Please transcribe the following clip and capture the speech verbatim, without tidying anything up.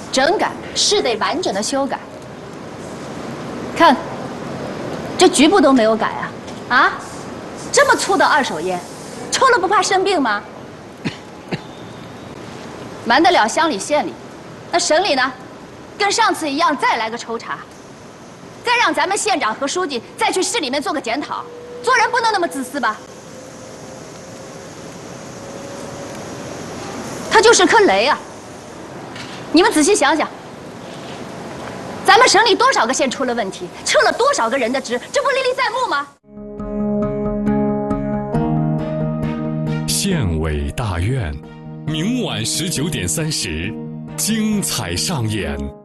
整改是得完整的修改。看，这局部都没有改啊！啊，这么粗的二手烟，抽了不怕生病吗？瞒得了乡里县里，那省里呢？跟上次一样，再来个抽查，再让咱们县长和书记再去市里面做个检讨。做人不能那么自私吧？它就是颗雷啊！你们仔细想想。 咱们省里多少个县出了问题，撤了多少个人的职，这不历历在目吗？ 县委大院，明晚十九点三十，精彩上演。